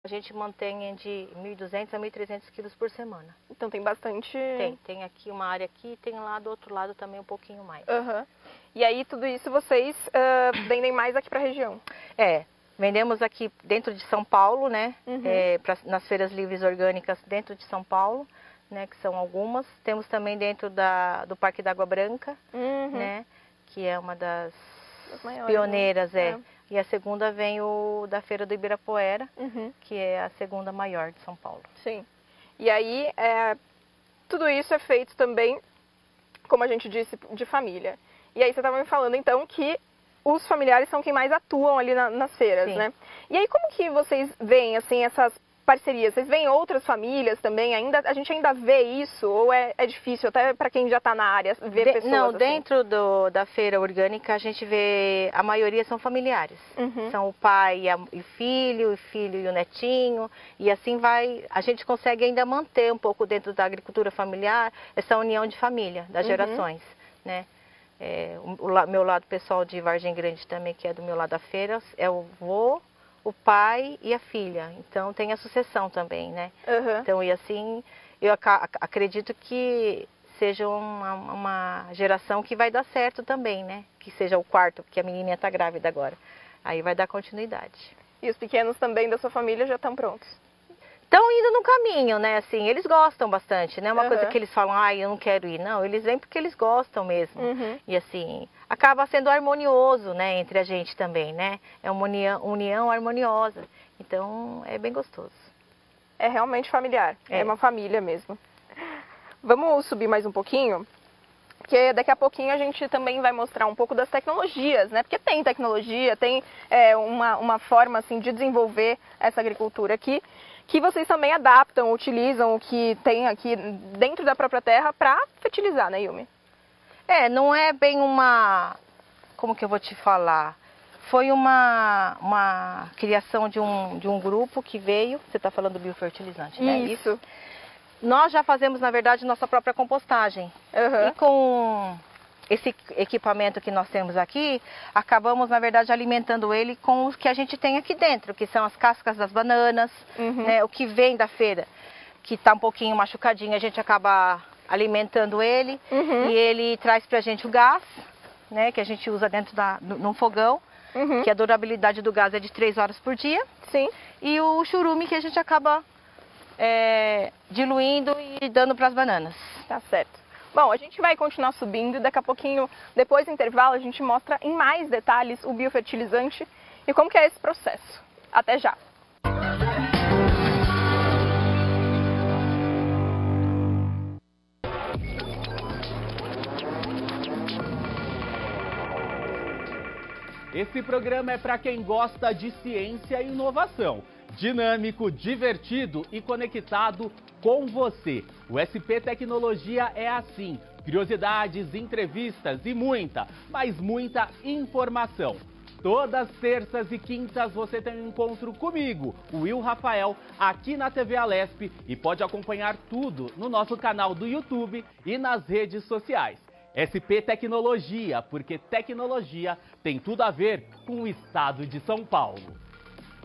A gente mantém de 1.200 a 1.300 quilos por semana. Então tem bastante... Tem aqui uma área aqui, tem lá do outro lado também um pouquinho mais. Uhum. E aí tudo isso vocês vendem mais aqui para a região? Vendemos aqui dentro de São Paulo, né? Uhum. Nas feiras livres orgânicas dentro de São Paulo, né? Que são algumas. Temos também dentro do Parque da Água Branca, né? Que é uma das maiores, pioneiras, né? E a segunda vem da Feira do Ibirapuera, que é a segunda maior de São Paulo. Sim. E aí, tudo isso é feito também, como a gente disse, de família. E aí você estava me falando, então, que os familiares são quem mais atuam ali nas feiras, Sim. né? E aí, como que vocês veem, assim, essas parcerias? Vocês veem outras famílias também? A gente ainda vê isso? Ou é difícil, até para quem já está na área, ver pessoas Não, assim? dentro da feira orgânica a gente vê, a maioria são familiares. São o pai e o filho e o netinho. E assim vai, a gente consegue ainda manter um pouco dentro da agricultura familiar essa união de família, das gerações, né? O meu lado pessoal de Vargem Grande também, que é do meu lado da feira, é o vô, o pai e a filha. Então tem a sucessão também, né? Então, e assim, eu acredito que seja uma geração que vai dar certo também, né? Que seja o quarto, porque a menininha está grávida agora. Aí vai dar continuidade. E os pequenos também da sua família já estão prontos? Estão indo no caminho, né? Assim, eles gostam bastante, né? Uma coisa que eles falam, eu não quero ir. Não, eles vêm porque eles gostam mesmo. E assim, acaba sendo harmonioso, né? Entre a gente também, né? É uma união harmoniosa. Então, é bem gostoso. É realmente familiar. É uma família mesmo. Vamos subir mais um pouquinho? Porque daqui a pouquinho a gente também vai mostrar um pouco das tecnologias, né? Porque tem tecnologia, tem uma forma assim de desenvolver essa agricultura aqui, que vocês também adaptam, utilizam o que tem aqui dentro da própria terra para fertilizar, né, Yumi? Não é bem como que eu vou te falar? Foi uma criação de um grupo que veio, você está falando do biofertilizante, né? Isso. Nós já fazemos, na verdade, nossa própria compostagem. E com esse equipamento que nós temos aqui, acabamos, na verdade, alimentando ele com o que a gente tem aqui dentro, que são as cascas das bananas, né, o que vem da feira, que está um pouquinho machucadinho, a gente acaba alimentando ele, e ele traz pra gente o gás, né, que a gente usa dentro num fogão, que a durabilidade do gás é de 3 horas por dia. Sim. E o churume que a gente acaba diluindo e dando para as bananas. Tá certo. Bom, a gente vai continuar subindo, daqui a pouquinho, depois do intervalo, a gente mostra em mais detalhes o biofertilizante e como que é esse processo. Até já! Esse programa é para quem gosta de ciência e inovação. Dinâmico, divertido e conectado com você. O SP Tecnologia é assim. Curiosidades, entrevistas e muita, mas muita informação. Todas terças e quintas você tem um encontro comigo, o Will Rafael, aqui na TV Alesp, e pode acompanhar tudo no nosso canal do YouTube e nas redes sociais. SP Tecnologia, porque tecnologia tem tudo a ver com o estado de São Paulo.